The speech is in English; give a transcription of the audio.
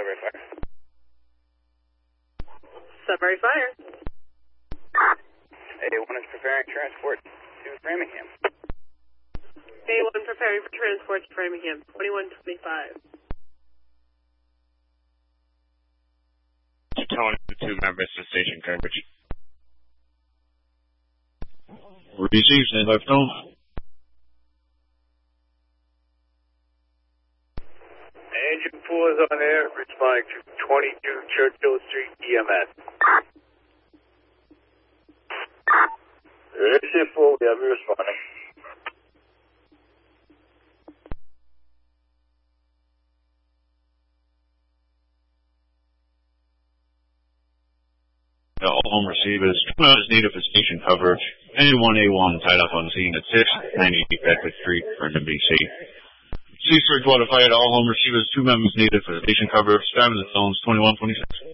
Sudbury Fire. Sudbury Fire. A1 is preparing transport to Framingham. A1 preparing for transport to Framingham, 2125. Tony, the 2 members of station coverage. Received, stand by for tone. Engine 4 is on air, responding to 22 Churchill Street EMS. Engine 4, we have you responding. All home receivers, 2 members needed for station coverage. Anyone A1 tied up on scene at 690 Bedford Street, Vernon, BC. Cease Bridgewater Fire to all home receivers, 2 members needed for station coverage. Time of the zones 2126.